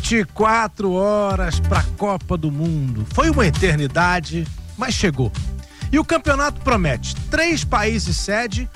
24 horas para a Copa do Mundo. Foi uma eternidade, mas chegou. E o campeonato promete 3 países sede,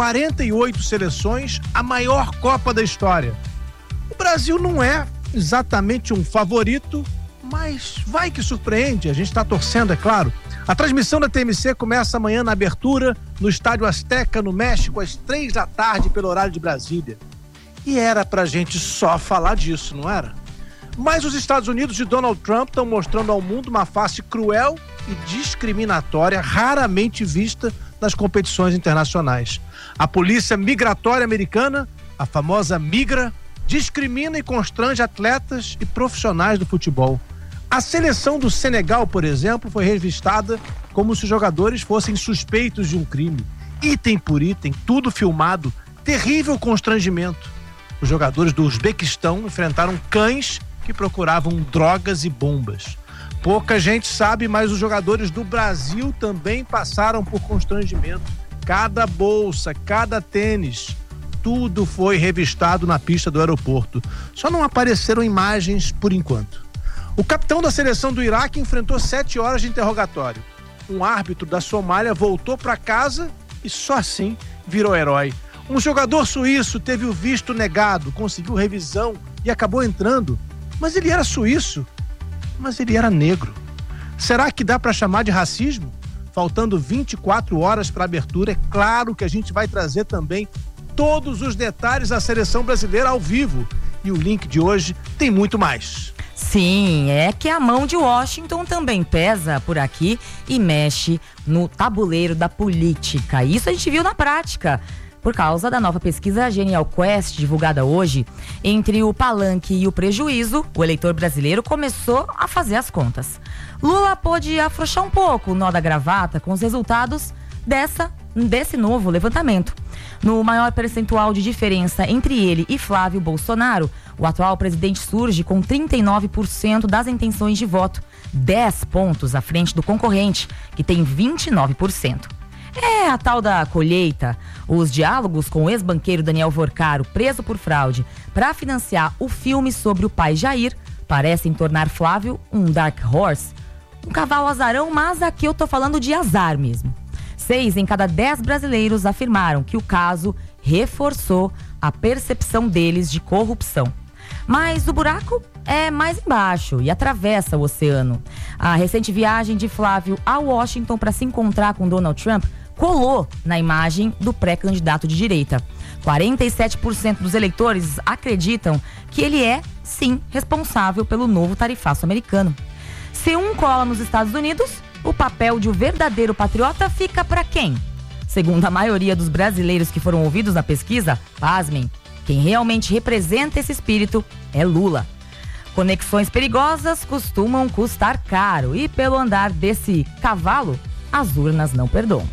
48 seleções, a maior Copa da história. O Brasil não é exatamente um favorito, mas vai que surpreende, a gente está torcendo, é claro. A transmissão da TMC começa amanhã na abertura no Estádio Azteca, no México, às 3 da tarde, pelo horário de Brasília. E era pra gente só falar disso, não era? Mas os Estados Unidos de Donald Trump estão mostrando ao mundo uma face cruel e discriminatória raramente vista nas competições internacionais. A polícia migratória americana, a famosa Migra, discrimina e constrange atletas e profissionais do futebol. A seleção do Senegal, por exemplo, foi revistada como se os jogadores fossem suspeitos de um crime. Item por item, tudo filmado, terrível constrangimento. Os jogadores do Uzbequistão enfrentaram cães que procuravam drogas e bombas. Pouca gente sabe, mas os jogadores do Brasil também passaram por constrangimento. Cada bolsa, cada tênis, tudo foi revistado na pista do aeroporto. Só não apareceram imagens por enquanto. O capitão da seleção do Iraque enfrentou 7 horas de interrogatório. Um árbitro da Somália voltou para casa e só assim virou herói. Um jogador suíço teve o visto negado, conseguiu revisão e acabou entrando. Mas ele era suíço, mas ele era negro. Será que dá para chamar de racismo? Faltando 24 horas para a abertura, é claro que a gente vai trazer também todos os detalhes da seleção brasileira ao vivo. E o link de hoje tem muito mais. Sim, é que a mão de Washington também pesa por aqui e mexe no tabuleiro da política. Isso a gente viu na prática, por causa da nova pesquisa Genial Quest, divulgada hoje. Entre o palanque e o prejuízo, o eleitor brasileiro começou a fazer as contas. Lula pôde afrouxar um pouco o nó da gravata com os resultados desse novo levantamento. No maior percentual de diferença entre ele e Flávio Bolsonaro, o atual presidente surge com 39% das intenções de voto, 10 pontos à frente do concorrente, que tem 29%. É a tal da colheita. Os diálogos com o ex-banqueiro Daniel Vorcaro, preso por fraude, para financiar o filme sobre o pai Jair, parecem tornar Flávio um dark horse, um cavalo azarão, mas aqui eu tô falando de azar mesmo. 6 em cada 10 brasileiros afirmaram que o caso reforçou a percepção deles de corrupção. Mas o buraco é mais embaixo e atravessa o oceano. A recente viagem de Flávio a Washington para se encontrar com Donald Trump colou na imagem do pré-candidato de direita. 47% dos eleitores acreditam que ele é, sim, responsável pelo novo tarifaço americano. Se um cola nos Estados Unidos, o papel de um verdadeiro patriota fica para quem? Segundo a maioria dos brasileiros que foram ouvidos na pesquisa, pasmem, quem realmente representa esse espírito é Lula. Conexões perigosas costumam custar caro e pelo andar desse cavalo, as urnas não perdoam.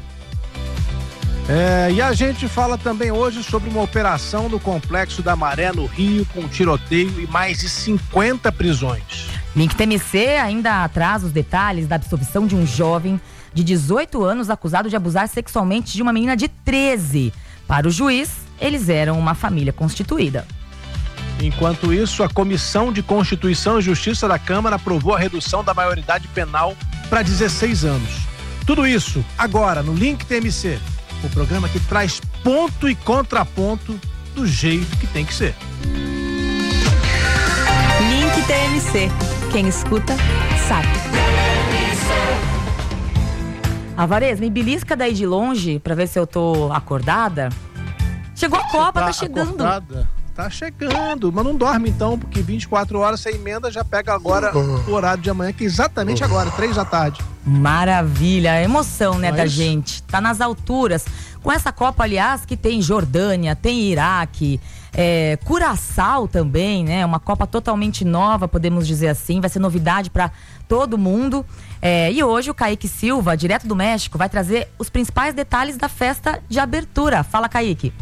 E a gente fala também hoje sobre uma operação no Complexo da Maré, no Rio, com tiroteio e mais de 50 prisões. Link TMC ainda traz os detalhes da absolvição de um jovem de 18 anos acusado de abusar sexualmente de uma menina de 13. Para o juiz, eles eram uma família constituída. Enquanto isso, a Comissão de Constituição e Justiça da Câmara aprovou a redução da maioridade penal para 16 anos. Tudo isso agora no Link TMC, o programa que traz ponto e contraponto do jeito que tem que ser. Link TMC. Quem escuta, sabe. Alvarez, me belisca daí de longe pra ver se eu tô acordada. Chegou a Copa, tá chegando. Acordada? Tá chegando, mas não dorme então, porque 24 horas você emenda, já pega agora o horário de amanhã, que é exatamente agora, 3 da tarde. Maravilha, a emoção, né, da gente. Tá nas alturas. Com essa Copa, aliás, que tem Jordânia, tem Iraque, Curaçao também, né? Uma Copa totalmente nova, podemos dizer assim. Vai ser novidade para todo mundo. E hoje o Kaique Silva, direto do México, vai trazer os principais detalhes da festa de abertura. Fala, Kaique.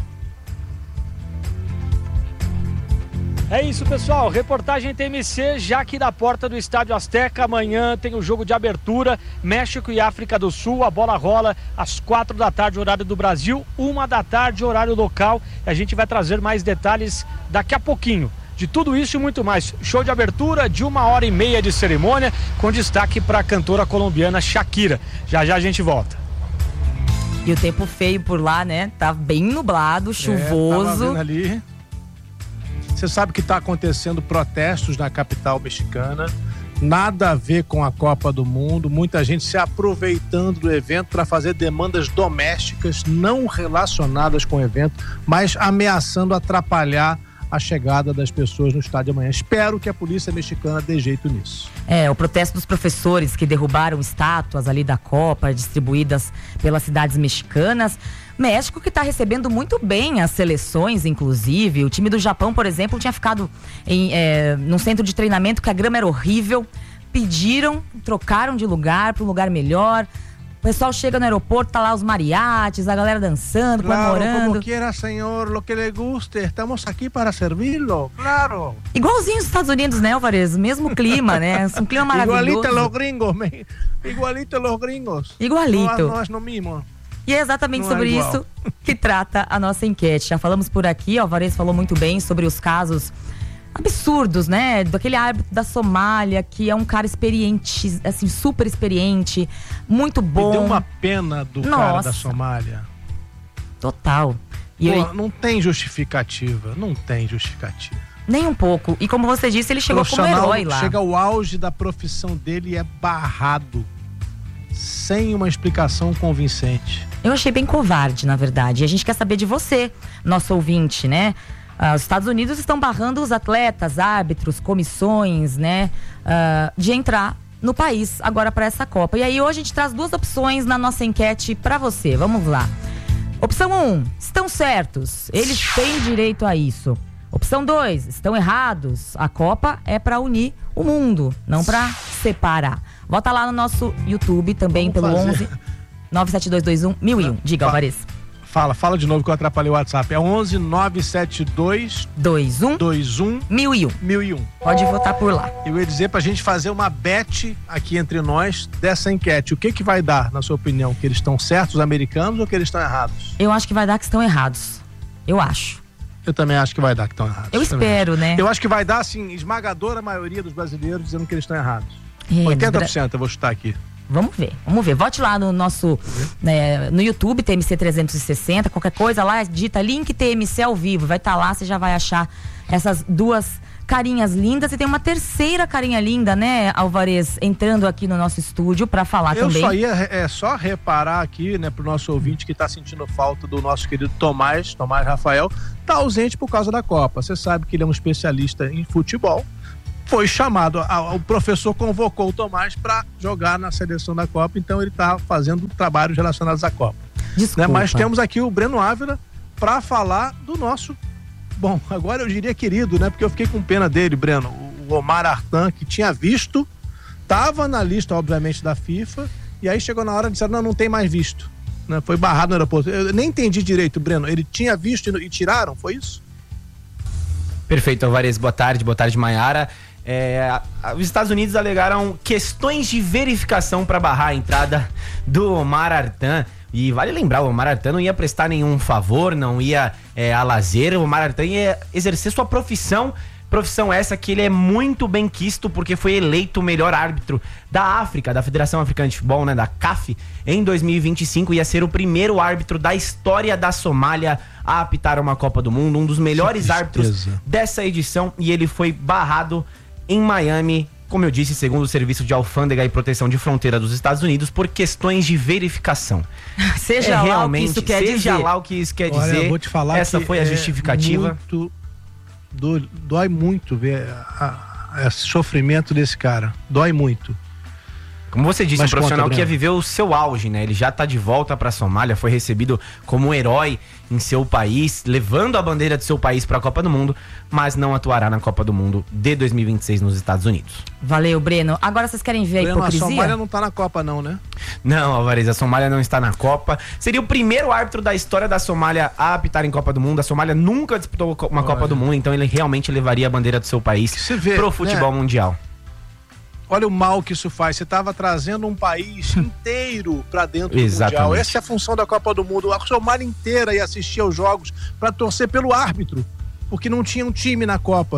É isso, pessoal, reportagem TMC, já aqui da porta do Estádio Azteca. Amanhã tem o jogo de abertura, México e África do Sul. A bola rola às 4 da tarde, horário do Brasil, 1 da tarde, horário local. A gente vai trazer mais detalhes daqui a pouquinho. de tudo isso e muito mais. Show de abertura de 1h30 de cerimônia, com destaque para a cantora colombiana Shakira. Já já a gente volta. E o tempo feio por lá, né? Tá bem nublado, chuvoso. Tava vendo ali. Você sabe que tá acontecendo protestos na capital mexicana. Nada a ver com a Copa do Mundo, muita gente se aproveitando do evento para fazer demandas domésticas não relacionadas com o evento, mas ameaçando atrapalhar a chegada das pessoas no estádio amanhã. Espero que a polícia mexicana dê jeito nisso. O protesto dos professores que derrubaram estátuas ali da Copa, distribuídas pelas cidades mexicanas. México que está recebendo muito bem as seleções, inclusive. O time do Japão, por exemplo, tinha ficado num centro de treinamento que a grama era horrível. Pediram, trocaram de lugar para um lugar melhor. O pessoal chega no aeroporto, tá lá os mariachis, a galera dançando, comemorando. Como quiera, senhor, lo que le guste, estamos aqui para servi-lo, claro. Igualzinho os Estados Unidos, né, Alvarez? Mesmo clima, né? Um clima maravilhoso. Igualito los gringos, igualito los gringos. Igualito. Nós no mesmo. E é exatamente sobre isso que trata a nossa enquete. Já falamos por aqui, o Alvarez falou muito bem sobre os casos absurdos, né? Daquele árbitro da Somália, que é um cara experiente, assim, super experiente, muito bom. Me deu uma pena do cara da Somália. Total. Não tem justificativa, Nem um pouco. E como você disse, ele chegou como herói lá. Chega ao auge da profissão dele e é barrado, sem uma explicação convincente. Eu achei bem covarde, na verdade. E a gente quer saber de você, nosso ouvinte, né? Os Estados Unidos estão barrando os atletas, árbitros, comissões, né? De entrar no país agora para essa Copa. E aí hoje a gente traz duas opções na nossa enquete para você. Vamos lá. Opção 1, estão certos. Eles têm direito a isso. Opção 2, estão errados. A Copa é para unir o mundo, não para separar. Vota lá no nosso YouTube também. Vamos pelo fazer. 11 97221 1001. Diga, Alvarez. Fala de novo que eu atrapalhei o WhatsApp. É 11 972 21 1001. Pode votar por lá. Eu ia dizer pra gente fazer uma bet aqui entre nós dessa enquete. O que vai dar, na sua opinião? Que eles estão certos, os americanos, ou que eles estão errados? Eu acho que vai dar que estão errados. Eu acho. Eu também acho que vai dar que estão errados. Eu espero, né? Eu acho que vai dar, assim, esmagadora maioria dos brasileiros dizendo que eles estão errados. 80% eu vou chutar aqui. Vamos ver. Vote lá no nosso, no YouTube, TMC 360, qualquer coisa lá, digita link TMC ao vivo, vai estar lá, você já vai achar essas duas carinhas lindas. E tem uma terceira carinha linda, né, Alvarez, entrando aqui no nosso estúdio para falar também. Eu só ia só reparar aqui, né, pro nosso ouvinte que tá sentindo falta do nosso querido Tomás Rafael, tá ausente por causa da Copa. Você sabe que ele é um especialista em futebol. Foi chamado, o professor convocou o Tomás para jogar na seleção da Copa, então ele está fazendo trabalhos relacionados à Copa. Desculpa. Né? Mas temos aqui o Breno Ávila para falar do nosso, bom, agora eu diria querido, né? Porque eu fiquei com pena dele, Breno, o Omar Artan, que tinha visto, estava na lista, obviamente, da FIFA, e aí chegou na hora de dizer, não tem mais visto. Né? Foi barrado no aeroporto. Eu nem entendi direito, Breno, ele tinha visto e tiraram, foi isso? Perfeito, Alvarez, boa tarde, Maiara. Os Estados Unidos alegaram questões de verificação para barrar a entrada do Omar Artan. E vale lembrar, o Omar Artan não ia prestar nenhum favor, não ia a lazer. O Omar Artan ia exercer sua profissão essa que ele é muito bem quisto, porque foi eleito o melhor árbitro da África, da Federação Africana de Futebol, né, da CAF, em 2025. Ia ser o primeiro árbitro da história da Somália a apitar uma Copa do Mundo, um dos melhores árbitros dessa edição, e ele foi barrado em Miami, como eu disse, segundo o Serviço de Alfândega e Proteção de Fronteira dos Estados Unidos, por questões de verificação. Seja lá o que isso quer dizer. Seja lá o que isso quer dizer. Olha, vou te falar, essa foi a justificativa. Dói muito ver esse sofrimento desse cara. Dói muito. Como você disse, um profissional que ia viver o seu auge, né? Ele já tá de volta pra Somália, foi recebido como um herói em seu país, levando a bandeira de seu país pra Copa do Mundo, mas não atuará na Copa do Mundo de 2026 nos Estados Unidos. Valeu, Breno. Agora vocês querem ver a hipocrisia? A Somália não tá na Copa não, né? Não, Alvarez, a Somália não está na Copa. Seria o primeiro árbitro da história da Somália a apitar em Copa do Mundo. A Somália nunca disputou uma Copa do Mundo, então ele realmente levaria a bandeira do seu país pro futebol mundial. Olha o mal que isso faz. Você estava trazendo um país inteiro para dentro do Mundial. Essa é a função da Copa do Mundo. A Somália inteira ia assistir aos jogos para torcer pelo árbitro, porque não tinha um time na Copa.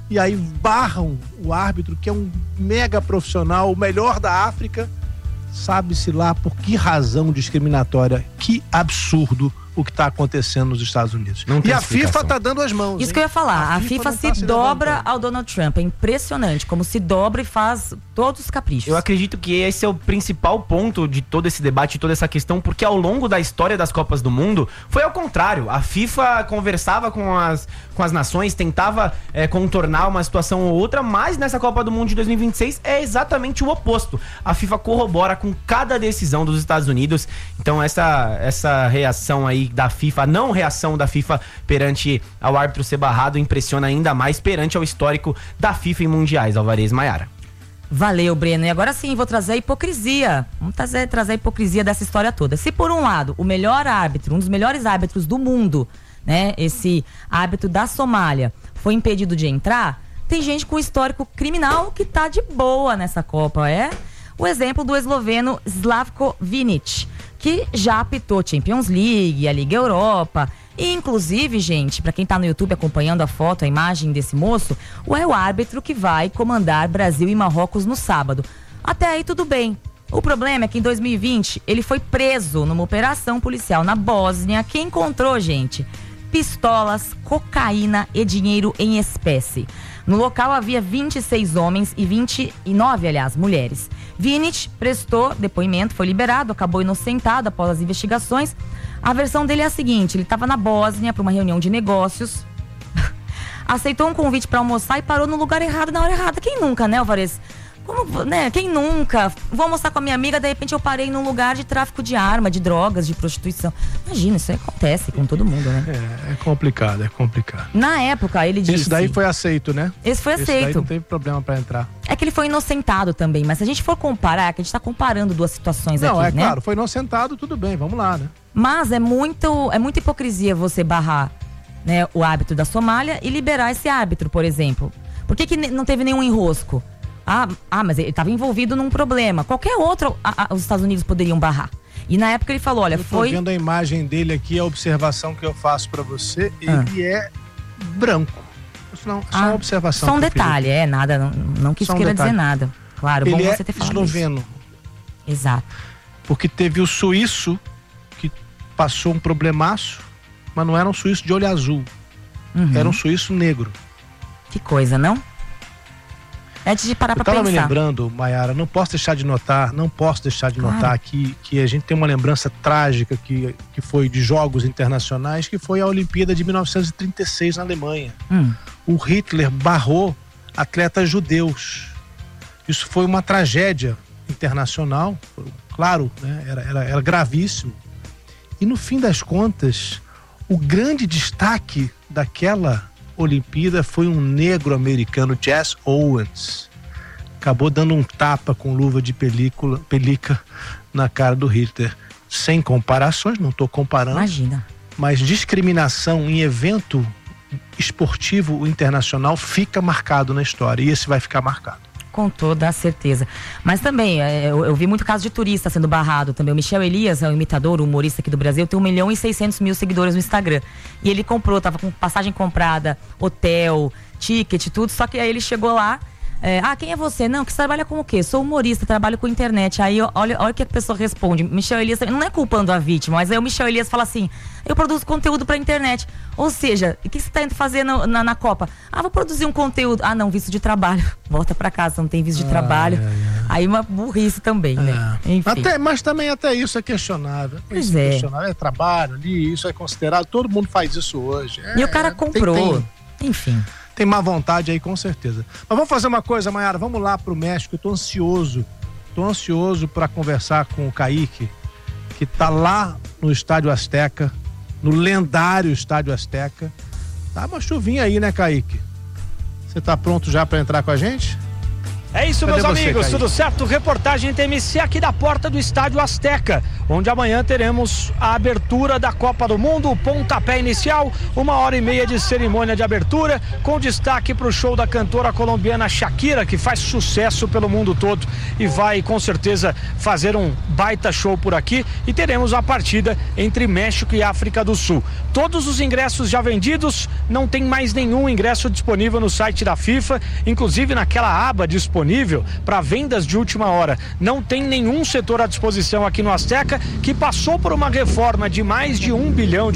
e aí barram o árbitro, que é um mega profissional, o melhor da África, sabe-se lá por que razão discriminatória. Que absurdo o que está acontecendo nos Estados Unidos. E a FIFA tá dando as mãos. Isso que eu ia falar, a FIFA se dobra ao Donald Trump. É impressionante como se dobra e faz todos os caprichos. Eu acredito que esse é o principal ponto de todo esse debate, de toda essa questão, porque ao longo da história das Copas do Mundo, foi ao contrário. A FIFA conversava com as nações, tentava contornar uma situação ou outra, mas nessa Copa do Mundo de 2026 é exatamente o oposto. A FIFA corrobora com cada decisão dos Estados Unidos. Então essa reação aí da FIFA, a não reação da FIFA perante ao árbitro ser barrado, impressiona ainda mais perante ao histórico da FIFA em mundiais. Alvarez, Maiara. Valeu, Breno. E agora sim, vou trazer a hipocrisia. Vamos trazer a hipocrisia dessa história toda. Se por um lado, o melhor árbitro, um dos melhores árbitros do mundo, né, esse árbitro da Somália, foi impedido de entrar, tem gente com histórico criminal que tá de boa nessa Copa, o exemplo do esloveno Slavko Vinic, que já apitou Champions League, a Liga Europa. E inclusive, gente, para quem tá no YouTube acompanhando a foto, a imagem desse moço, é o árbitro que vai comandar Brasil e Marrocos no sábado. Até aí tudo bem. O problema é que em 2020 ele foi preso numa operação policial na Bósnia que encontrou, gente, pistolas, cocaína e dinheiro em espécie. No local havia 26 homens e 29, aliás, mulheres. Vinic prestou depoimento, foi liberado, acabou inocentado após as investigações. A versão dele é a seguinte: ele estava na Bósnia para uma reunião de negócios, aceitou um convite para almoçar e parou no lugar errado na hora errada. Quem nunca, né, Alvarez? Como, né? Quem nunca? Vou almoçar com a minha amiga, de repente eu parei num lugar de tráfico de arma, de drogas, de prostituição. Imagina, isso acontece com todo mundo, né? É complicado, é complicado. Na época, ele disse... Esse daí foi aceito, né? Esse foi aceito. Esse daí não teve problema pra entrar. É que ele foi inocentado também, mas se a gente for comparar, que a gente tá comparando duas situações aqui, né? Claro, foi inocentado, tudo bem, vamos lá, né? Mas é muita hipocrisia você barrar, né, o árbitro da Somália e liberar esse árbitro, por exemplo. Por que não teve nenhum enrosco? Mas ele estava envolvido num problema. Qualquer outro, os Estados Unidos poderiam barrar. E na época ele falou, olha, eu tô vendo a imagem dele aqui, a observação que eu faço pra você, ele é branco. Não, só uma observação. Só um detalhe, nada, não quis queira dizer nada. Claro, ele bom você ter falado esloveno. Isso. Exato. Porque teve o suíço que passou um problemaço, mas não era um suíço de olho azul. Era um suíço negro. Que coisa, não? Antes de parar pra pensar. Eu tava me lembrando, Maiara, não posso deixar de notar que a gente tem uma lembrança trágica que foi de jogos internacionais, que foi a Olimpíada de 1936 na Alemanha. O Hitler barrou atletas judeus. Isso foi uma tragédia internacional, claro, né? Era gravíssimo. E no fim das contas, o grande destaque daquela Olimpíada foi um negro americano, Jesse Owens. Acabou dando um tapa com luva de pelica na cara do Hitler. Sem comparações, não estou comparando. Imagina. Mas discriminação em evento esportivo internacional fica marcado na história. E esse vai ficar marcado. Com toda a certeza. Mas também, eu vi muito caso de turista sendo barrado também. O Michel Elias, o imitador, o humorista aqui do Brasil, tem 1.600.000 seguidores no Instagram. E ele comprou, tava com passagem comprada, hotel, ticket, tudo. Só que aí ele chegou lá, quem é você? Não, que você trabalha com o quê? Sou humorista, trabalho com internet. Aí olha o que a pessoa responde. Michel Elias não é culpando a vítima, mas aí o Michel Elias fala assim: eu produzo conteúdo pra internet. Ou seja, o que você tá indo fazer na Copa? Vou produzir um conteúdo. Não, visto de trabalho. Volta pra casa, não tem visto de trabalho. Aí uma burrice também, né? Enfim. Mas também até isso é questionável. É trabalho ali, isso é considerado. Todo mundo faz isso hoje. E o cara comprou. Enfim. Tem má vontade aí, com certeza. Mas vamos fazer uma coisa, Maiara, vamos lá pro México. Eu tô ansioso para conversar com o Kaique, que tá lá no Estádio Azteca, no lendário Estádio Azteca. Tá uma chuvinha aí, né, Kaique? Você tá pronto já para entrar com a gente? É isso, Cadê meus você, amigos, Kaique? tudo certo? Reportagem TMC aqui da porta do Estádio Azteca, onde amanhã teremos a abertura da Copa do Mundo, o pontapé inicial, 1h30 de cerimônia de abertura, com destaque para o show da cantora colombiana Shakira, que faz sucesso pelo mundo todo e vai com certeza fazer um baita show por aqui, e teremos a partida entre México e África do Sul. Todos os ingressos já vendidos, não tem mais nenhum ingresso disponível no site da FIFA, inclusive naquela aba disponível para vendas de última hora. Não tem nenhum setor à disposição aqui no Azteca, que passou por uma reforma de mais de R$1 bilhão.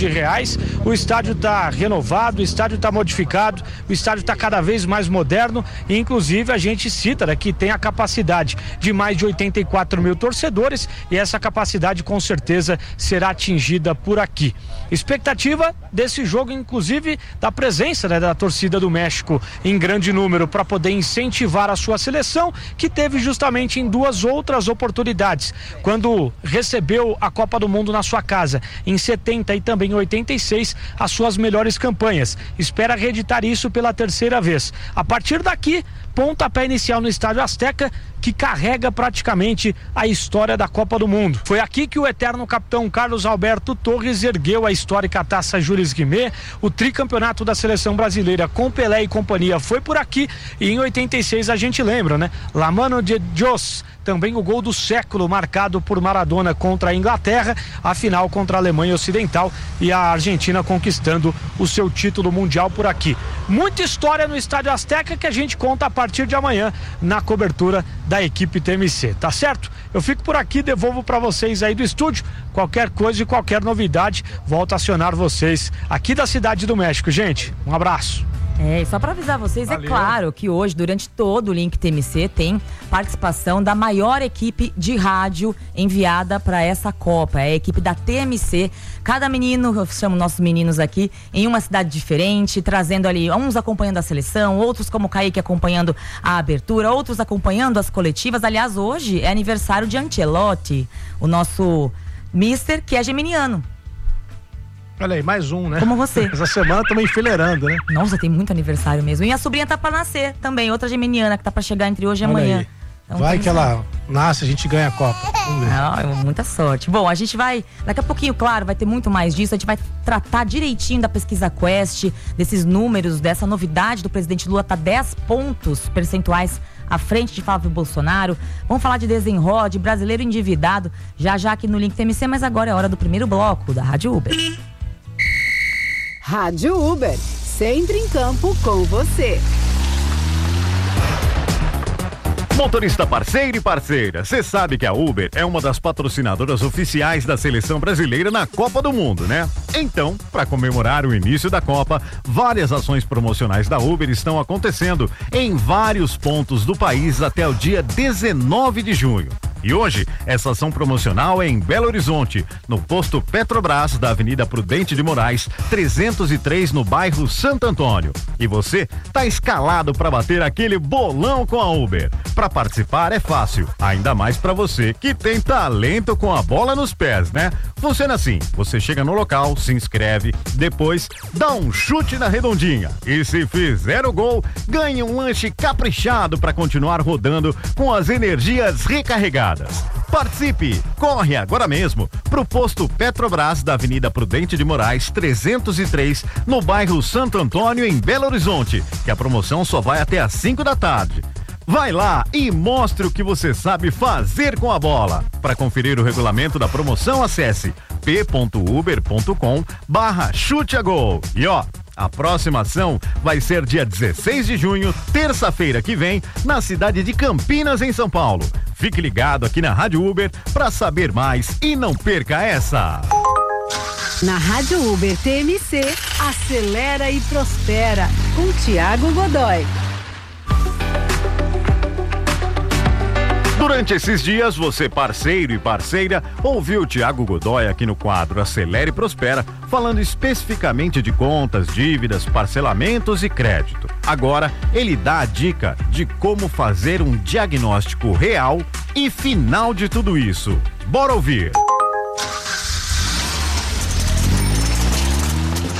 O estádio está renovado, o estádio está modificado, o estádio está cada vez mais moderno e inclusive a gente cita, né, que tem a capacidade de mais de 84 mil torcedores, e essa capacidade com certeza será atingida por aqui. Expectativa desse jogo, inclusive da presença, né, da torcida do México em grande número, para poder incentivar a sua seleção, que teve justamente em 2 outras oportunidades, quando recebeu a Copa do Mundo na sua casa em 70 e também em 86, as suas melhores campanhas. Espera reeditar isso pela 3ª vez. A partir daqui, pontapé inicial no Estádio Azteca, que carrega praticamente a história da Copa do Mundo. Foi aqui que o eterno capitão Carlos Alberto Torres ergueu a histórica taça Jules Rimet. O tricampeonato da seleção brasileira com Pelé e companhia foi por aqui, e em 86 a gente lembra, né? La mano de Dios, também o gol do século marcado por Maradona contra a Inglaterra, a final contra a Alemanha Ocidental, e a Argentina conquistando o seu título mundial por aqui. Muita história no Estádio Azteca que a gente conta a partir de amanhã na cobertura da equipe TMC, tá certo? Eu fico por aqui, devolvo para vocês aí do estúdio. Qualquer coisa e qualquer novidade, volto a acionar vocês aqui da Cidade do México, gente. Um abraço. E só para avisar vocês, Valeu. É claro que hoje, durante todo o Link TMC, tem participação da maior equipe de rádio enviada para essa Copa, é a equipe da TMC. Cada menino, eu chamo nossos meninos aqui, em uma cidade diferente, trazendo ali, uns acompanhando a seleção, outros como o Kaique acompanhando a abertura, outros acompanhando as coletivas. Aliás, hoje é aniversário de Ancelotti, o nosso mister, que é geminiano. Olha aí, mais um, né? Como você. Essa semana estamos enfileirando, né? Nossa, tem muito aniversário mesmo. E a sobrinha tá pra nascer também, outra geminiana que tá pra chegar entre hoje e Olha amanhã. aí. Então, Vai tem que ela nasce, a gente ganha a Copa. Vamos ver. muita sorte. Bom, a gente vai, daqui a pouquinho, claro, vai ter muito mais disso. A gente vai tratar direitinho da pesquisa Quest, desses números, dessa novidade do presidente Lula, tá 10 pontos percentuais à frente de Flávio Bolsonaro. Vamos falar de desenrola, de brasileiro endividado, já aqui no Link TMC, mas agora é hora do primeiro bloco da Rádio Uber. Rádio Uber, sempre em campo com você. Motorista parceiro e parceira, você sabe que a Uber é uma das patrocinadoras oficiais da seleção brasileira na Copa do Mundo, né? Então, para comemorar o início da Copa, várias ações promocionais da Uber estão acontecendo em vários pontos do país até o dia 19 de junho. E hoje, essa ação promocional é em Belo Horizonte, no posto Petrobras da Avenida Prudente de Moraes, 303, no bairro Santo Antônio. E você tá escalado para bater aquele bolão com a Uber. Para participar é fácil, ainda mais para você que tem talento com a bola nos pés, né? Funciona assim: você chega no local, se inscreve, depois dá um chute na redondinha. E se fizer o gol, ganha um lanche caprichado para continuar rodando com as energias recarregadas. Participe! Corre agora mesmo pro posto Petrobras da Avenida Prudente de Moraes, 303, no bairro Santo Antônio, em Belo Horizonte, que a promoção só vai até às 5 da tarde. Vai lá e mostre o que você sabe fazer com a bola. Para conferir o regulamento da promoção, acesse p.uber.com/chute-a-gol. E ó, a próxima ação vai ser dia 16 de junho, terça-feira que vem, na cidade de Campinas, em São Paulo. Fique ligado aqui na Rádio Uber para saber mais e não perca essa. Na Rádio Uber TMC, acelera e prospera, com Thiago Godoy. Durante esses dias, você parceiro e parceira ouviu o Thiago Godoy aqui no quadro Acelera e Prospera, falando especificamente de contas, dívidas, parcelamentos e crédito. Agora, ele dá a dica de como fazer um diagnóstico real e final de tudo isso. Bora ouvir! Fala,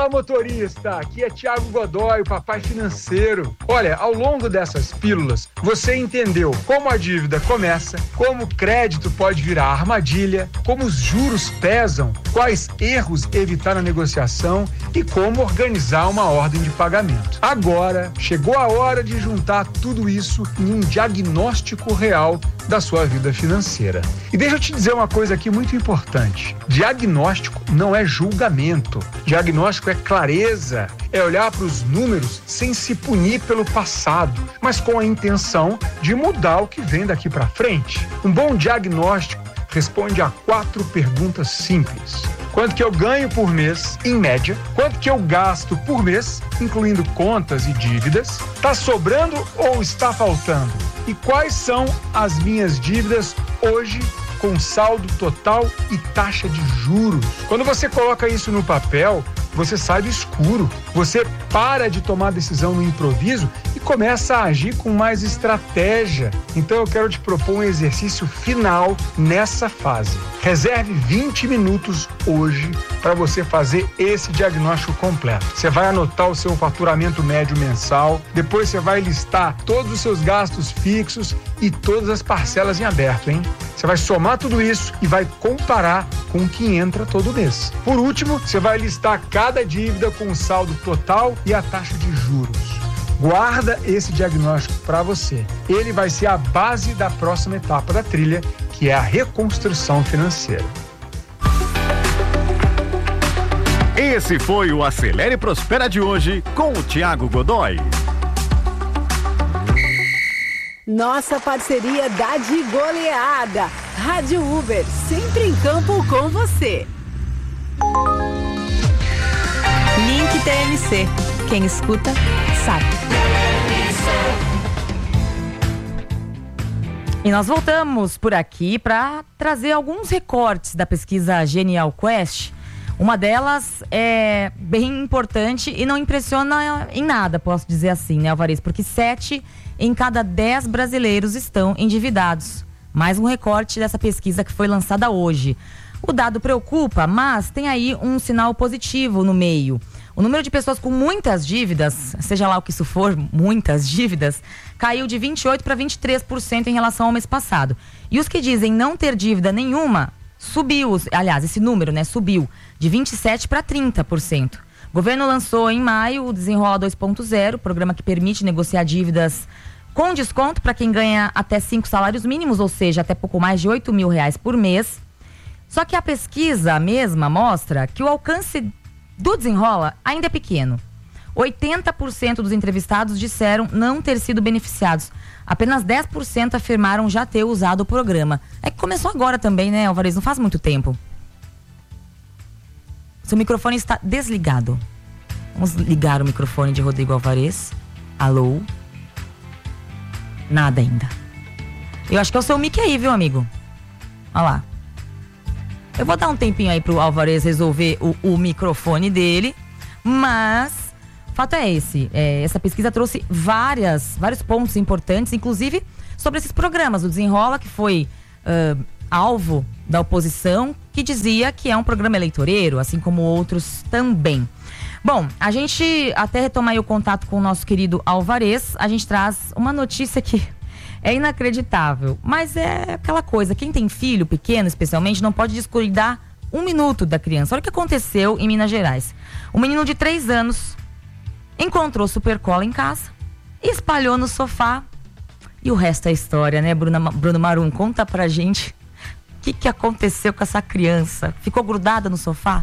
Fala, motorista! Aqui é Thiago Godoy, o papai financeiro. Olha, ao longo dessas pílulas, você entendeu como a dívida começa, como o crédito pode virar armadilha, como os juros pesam, quais erros evitar na negociação e como organizar uma ordem de pagamento. Agora, chegou a hora de juntar tudo isso em um diagnóstico real da sua vida financeira. E deixa eu te dizer uma coisa aqui muito importante. Diagnóstico não é julgamento. Diagnóstico é clareza, é olhar para os números sem se punir pelo passado, mas com a intenção de mudar o que vem daqui para frente. Um bom diagnóstico responde a 4 perguntas simples. Quanto que eu ganho por mês, em média? Quanto que eu gasto por mês, incluindo contas e dívidas? Está sobrando ou está faltando? E quais são as minhas dívidas hoje com saldo total e taxa de juros? Quando você coloca isso no papel, você sai do escuro, você para de tomar decisão no improviso e começa a agir com mais estratégia. Então eu quero te propor um exercício final nessa fase. Reserve 20 minutos hoje para você fazer esse diagnóstico completo. Você vai anotar o seu faturamento médio mensal, depois você vai listar todos os seus gastos fixos e todas as parcelas em aberto, hein? Você vai somar tudo isso e vai comparar com o que entra todo mês. Por último, você vai listar cada dívida com o saldo total e a taxa de juros. Guarda esse diagnóstico para você. Ele vai ser a base da próxima etapa da trilha, que é a reconstrução financeira. Esse foi o Acelere e Prospera de hoje com o Thiago Godoy. Nossa parceria dá de goleada. Rádio Uber, sempre em campo com você. Link TMC. Quem escuta, sabe. E nós voltamos por aqui para trazer alguns recortes da pesquisa Genial Quest. Uma delas é bem importante e não impressiona em nada, posso dizer assim, né, Alvarez? Porque 7 em cada 10 brasileiros estão endividados. Mais um recorte dessa pesquisa que foi lançada hoje. O dado preocupa, mas tem aí um sinal positivo no meio. O número de pessoas com muitas dívidas, seja lá o que isso for, muitas dívidas, caiu de 28% para 23% em relação ao mês passado. E os que dizem não ter dívida nenhuma, subiu, aliás, esse número, né, subiu de 27% para 30%. O governo lançou em maio o Desenrola 2.0, programa que permite negociar dívidas com desconto para quem ganha até 5 salários mínimos, ou seja, até pouco mais de R$8 mil por mês. Só que a pesquisa mesma mostra que o alcance do Desenrola ainda é pequeno. 80% dos entrevistados disseram não ter sido beneficiados. Apenas 10% afirmaram já ter usado o programa. É que começou agora também, né, Alvarez? Não faz muito tempo. Seu microfone está desligado. Vamos ligar o microfone de Rodrigo Alvarez. Alô? Nada ainda. Eu acho que é o seu mic aí, viu, amigo? Olha lá. Eu vou dar um tempinho aí pro Alvarez resolver o microfone dele, mas o fato é esse. Essa pesquisa trouxe vários pontos importantes, inclusive sobre esses programas. O Desenrola, que foi alvo da oposição, que dizia que é um programa eleitoreiro, assim como outros também. Bom, a gente até retomar aí o contato com o nosso querido Alvarez, a gente traz uma notícia que é inacreditável, mas é aquela coisa, quem tem filho pequeno especialmente não pode descuidar um minuto da criança. Olha o que aconteceu em Minas Gerais. Um menino de 3 anos encontrou Supercola em casa, espalhou no sofá e o resto é história, né, Bruno Marum? Conta pra gente o que aconteceu com essa criança. Ficou grudada no sofá?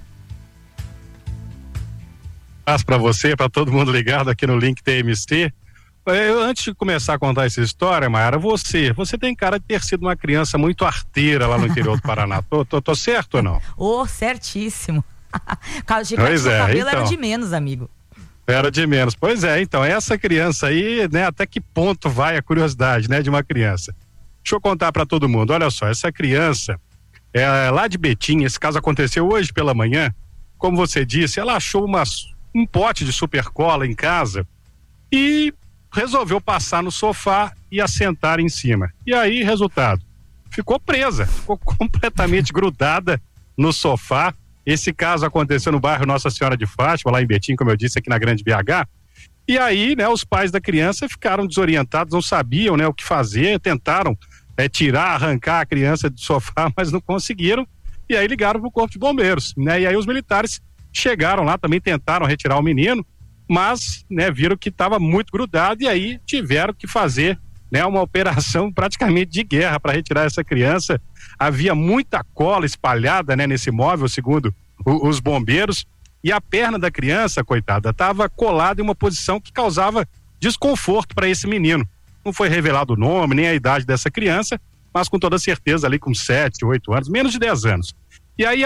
Para você, para todo mundo ligado aqui no Link TMC. Antes de começar a contar essa história, Mayara, você tem cara de ter sido uma criança muito arteira lá no interior do Paraná. Tô certo ou não? Certíssimo. Pois é, cabelo então. Era de menos, amigo. Era de menos. Pois é, então, essa criança aí, né, até que ponto vai a curiosidade, né, de uma criança? Deixa eu contar para todo mundo. Olha só, essa criança é lá de Betim. Esse caso aconteceu hoje pela manhã. Como você disse, ela achou um pote de Supercola em casa e resolveu passar no sofá e assentar em cima. E aí, resultado, ficou presa, ficou completamente grudada no sofá Esse caso aconteceu no bairro Nossa Senhora de Fátima, lá em Betim, como eu disse, aqui na Grande BH. E aí, né, os pais da criança ficaram desorientados, não sabiam, né, o que fazer, tentaram arrancar a criança do sofá, mas não conseguiram. E aí ligaram para o Corpo de Bombeiros, né? E aí os militares chegaram lá, também tentaram retirar o menino, mas, né, viram que estava muito grudado e aí tiveram que fazer, né, uma operação praticamente de guerra para retirar essa criança. Havia muita cola espalhada, né, nesse móvel, segundo os bombeiros, e a perna da criança, coitada, estava colada em uma posição que causava desconforto para esse menino. Não foi revelado o nome, nem a idade dessa criança, mas com toda certeza ali com 7, 8 anos, menos de 10 anos. E aí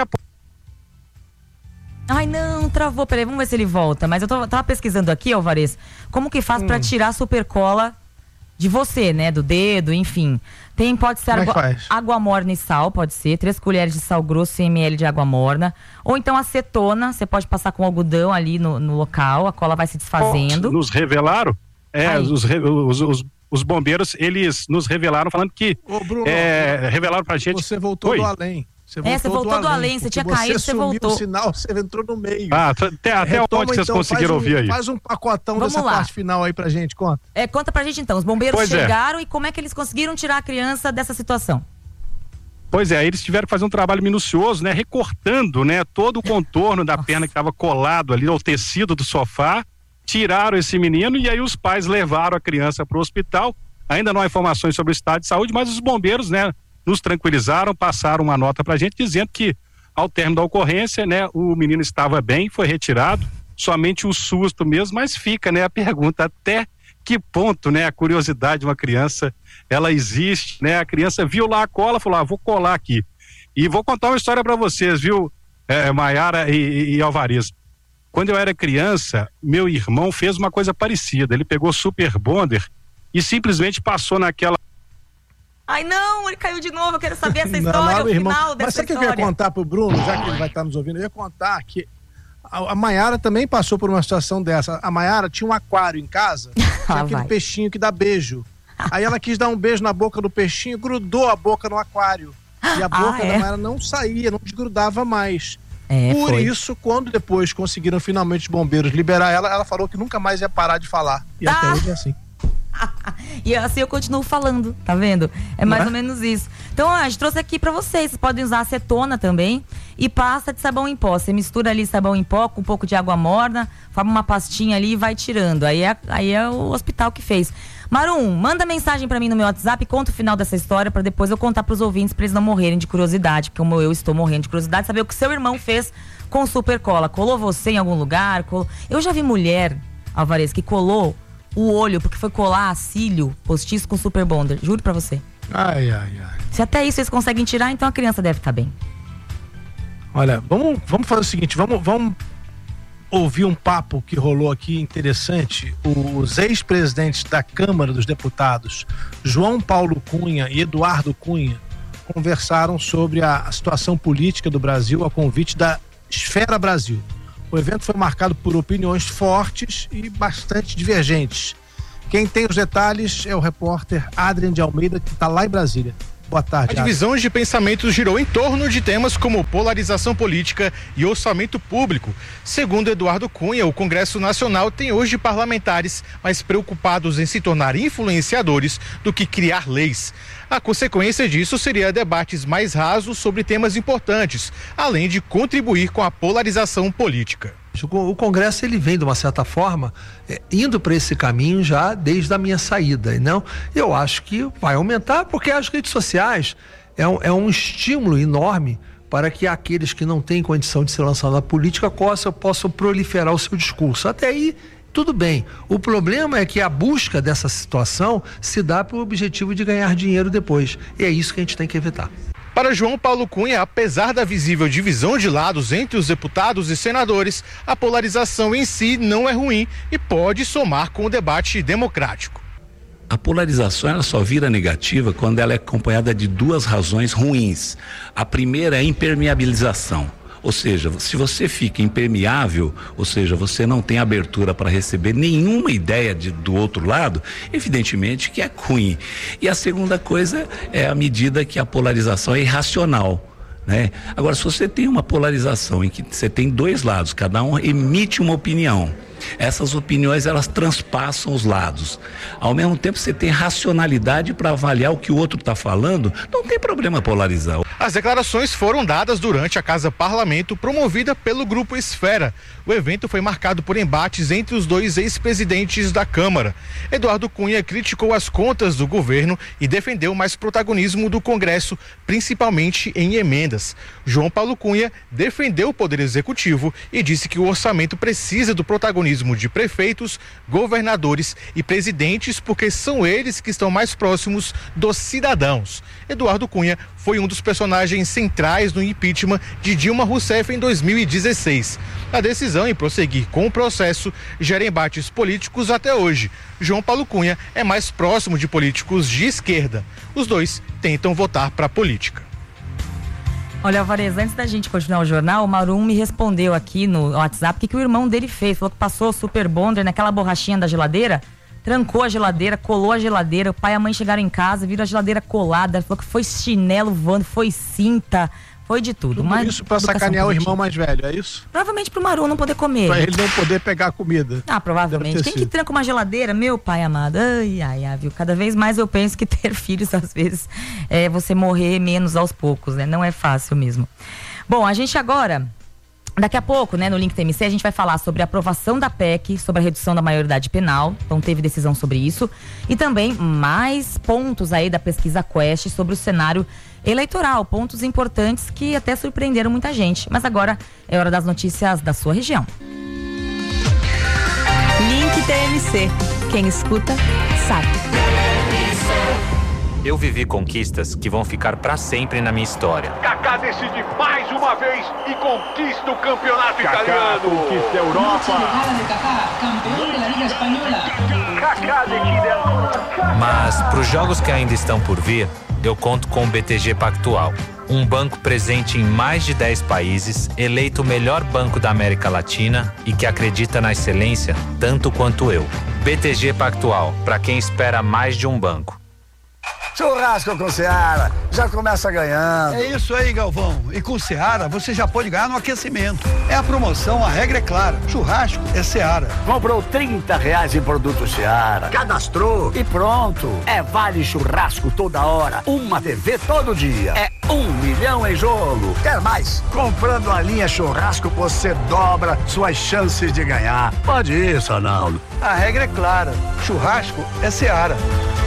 Ai, não, travou, peraí, vamos ver se ele volta. Mas eu tava pesquisando aqui, Alvarez, como que faz pra tirar a supercola de você, né, do dedo, enfim. Pode ser água morna e sal, pode ser, 3 colheres de sal grosso, 100 ml de água morna, ou então acetona, você pode passar com algodão ali no local, a cola vai se desfazendo. Nos revelaram, os bombeiros, eles nos revelaram falando que, Bruno, revelaram pra gente... Você voltou do além. Você voltou do além, você tinha caído, você voltou. O sinal, você entrou no meio. Até onde vocês conseguiram ouvir aí? Faz um pacotão dessa parte final aí pra gente, conta. Conta pra gente então, os bombeiros chegaram e como é que eles conseguiram tirar a criança dessa situação? Pois é, eles tiveram que fazer um trabalho minucioso, né, recortando, né, todo o contorno da perna que estava colado ali ao tecido do sofá, tiraram esse menino e aí os pais levaram a criança para o hospital. Ainda não há informações sobre o estado de saúde, mas os bombeiros, né, nos tranquilizaram, passaram uma nota pra gente dizendo que ao término da ocorrência, né, o menino estava bem, foi retirado, somente um susto mesmo, mas fica, né, a pergunta até que ponto, né, a curiosidade de uma criança, ela existe, né, a criança viu lá a cola, falou, vou colar aqui. E vou contar uma história pra vocês, viu, Maiara e Alvarez. Quando eu era criança, meu irmão fez uma coisa parecida, ele pegou Super Bonder e simplesmente passou naquela... Ai, não, ele caiu de novo, eu quero saber essa história, o final dessa história. Mas sabe o que eu ia contar pro Bruno, já que ele vai estar nos ouvindo? Eu ia contar que a Maiara também passou por uma situação dessa. A Maiara tinha um aquário em casa, tinha aquele peixinho que dá beijo. Aí ela quis dar um beijo na boca do peixinho, grudou a boca no aquário. E a boca da Maiara não saía, não desgrudava mais. Por isso, quando depois conseguiram finalmente os bombeiros liberar ela, ela falou que nunca mais ia parar de falar. E até hoje é assim. E assim eu continuo falando, tá vendo? É mais ou menos isso. Então, a gente trouxe aqui pra vocês. Vocês podem usar acetona também e pasta de sabão em pó. Você mistura ali sabão em pó com um pouco de água morna, forma uma pastinha ali e vai tirando. Aí é o hospital que fez. Marum, manda mensagem pra mim no meu WhatsApp e conta o final dessa história pra depois eu contar pros ouvintes pra eles não morrerem de curiosidade, como eu estou morrendo de curiosidade, saber o que seu irmão fez com super cola. Colou você em algum lugar? Eu já vi mulher, Alvarez, que colou o olho, porque foi colar cílio postiço com Super Bonder, juro pra você. Ai. Se até isso eles conseguem tirar, então a criança deve estar bem. Olha, vamos fazer o seguinte, vamos ouvir um papo que rolou aqui interessante. Os ex-presidentes da Câmara dos Deputados, João Paulo Cunha e Eduardo Cunha, conversaram sobre a situação política do Brasil a convite da Esfera Brasil. O evento foi marcado por opiniões fortes e bastante divergentes. Quem tem os detalhes é o repórter Adrian de Almeida, que está lá em Brasília. Boa tarde. A divisão de pensamentos girou em torno de temas como polarização política e orçamento público. Segundo Eduardo Cunha, o Congresso Nacional tem hoje parlamentares mais preocupados em se tornar influenciadores do que criar leis. A consequência disso seria debates mais rasos sobre temas importantes, além de contribuir com a polarização política. O Congresso ele vem de uma certa forma indo para esse caminho já desde a minha saída, não? Eu acho que vai aumentar porque as redes sociais é um estímulo enorme para que aqueles que não têm condição de se lançar na política possam proliferar o seu discurso. Até aí tudo bem. O problema é que a busca dessa situação se dá para o objetivo de ganhar dinheiro depois. E é isso que a gente tem que evitar. Para João Paulo Cunha, apesar da visível divisão de lados entre os deputados e senadores, a polarização em si não é ruim e pode somar com o debate democrático. A polarização ela só vira negativa quando ela é acompanhada de duas razões ruins. A primeira é a impermeabilização. Ou seja, se você fica impermeável, ou seja, você não tem abertura para receber nenhuma ideia do outro lado, evidentemente que é ruim. E a segunda coisa é a medida que a polarização é irracional. né? Agora, se você tem uma polarização em que você tem dois lados, cada um emite uma opinião, essas opiniões elas transpassam os lados. Ao mesmo tempo você tem racionalidade para avaliar o que o outro está falando, não tem problema polarizar. As declarações foram dadas durante a Casa Parlamento, promovida pelo Grupo Esfera. O evento foi marcado por embates entre os dois ex-presidentes da Câmara. Eduardo Cunha criticou as contas do governo e defendeu mais protagonismo do Congresso, principalmente em emendas. João Paulo Cunha defendeu o Poder Executivo e disse que o orçamento precisa do protagonismo de prefeitos, governadores e presidentes, porque são eles que estão mais próximos dos cidadãos. Eduardo Cunha foi um dos personagens centrais no impeachment de Dilma Rousseff em 2016. A decisão em prosseguir com o processo gera embates políticos até hoje. João Paulo Cunha é mais próximo de políticos de esquerda. Os dois tentam votar para a política. Olha, Alvarez, antes da gente continuar o jornal, o Marum me respondeu aqui no WhatsApp que o irmão dele fez. Falou que passou o Super Bonder naquela borrachinha da geladeira, trancou a geladeira, colou a geladeira, o pai e a mãe chegaram em casa, viram a geladeira colada, falou que foi chinelo voando, foi cinta, foi de tudo. Tudo isso pra sacanear o irmão mais velho, é isso? Provavelmente pro Marum não poder comer. Pra ele não poder pegar a comida. Ah, provavelmente. Quem que tranca uma geladeira? Meu pai amado. Ai, viu? Cada vez mais eu penso que ter filhos, às vezes, é você morrer menos aos poucos, né? Não é fácil mesmo. Bom, a gente agora... Daqui a pouco, né, no Link TMC, a gente vai falar sobre a aprovação da PEC, sobre a redução da maioridade penal. Então teve decisão sobre isso. E também mais pontos aí da pesquisa Quest sobre o cenário eleitoral. Pontos importantes que até surpreenderam muita gente. Mas agora é hora das notícias da sua região. Link TMC. Quem escuta, sabe. Eu vivi conquistas que vão ficar pra sempre na minha história. Kaká decide mais uma vez e conquista o campeonato italiano. Conquista a Europa. Kaká decide. Mas pros jogos que ainda estão por vir, eu conto com o BTG Pactual. Um banco presente em mais de 10 países, eleito o melhor banco da América Latina e que acredita na excelência tanto quanto eu. BTG Pactual, pra quem espera mais de um banco. Churrasco com Seara, já começa ganhando. É isso aí, Galvão. E com Seara, você já pode ganhar no aquecimento. É a promoção, a regra é clara. Churrasco é Seara. Comprou R$30 em produto Seara, cadastrou e pronto. É vale churrasco toda hora, uma TV todo dia. É 1 milhão em jogo. Quer mais? Comprando a linha churrasco, você dobra suas chances de ganhar. Pode ir, Sonaldo. A regra é clara. Churrasco é Seara.